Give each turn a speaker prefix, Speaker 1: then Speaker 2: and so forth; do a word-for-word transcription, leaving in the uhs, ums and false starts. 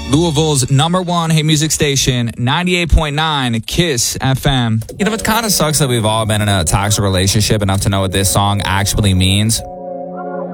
Speaker 1: Louisville's number one hit music station, ninety-eight point nine KISS F M.
Speaker 2: You know, it kind of sucks that we've all been in a toxic relationship enough to know what this song actually means.